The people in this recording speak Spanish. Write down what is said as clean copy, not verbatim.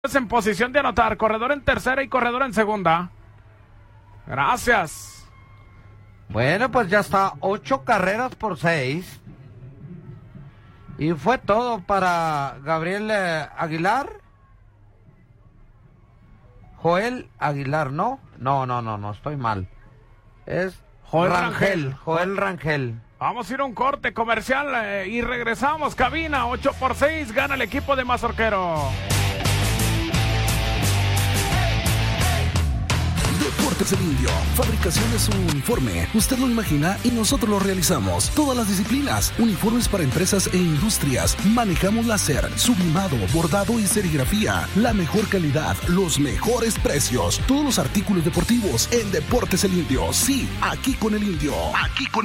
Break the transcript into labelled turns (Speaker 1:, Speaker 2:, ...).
Speaker 1: En posición de anotar, corredor en tercera y corredor en segunda. Gracias.
Speaker 2: Bueno, pues ya está, 8 carreras por 6. Y fue todo para Gabriel Aguilar. Joel Aguilar, ¿no? No, estoy mal. Es Joel Rangel.
Speaker 1: Vamos a ir a un corte comercial y regresamos. Cabina 8-6, gana el equipo de Mazorquero.
Speaker 3: Deportes El Indio, fabricación de su uniforme. Usted lo imagina y nosotros lo realizamos. Todas las disciplinas, uniformes para empresas e industrias. Manejamos láser, sublimado, bordado y serigrafía. La mejor calidad, los mejores precios. Todos los artículos deportivos en Deportes El Indio. Sí, aquí con El Indio. Aquí con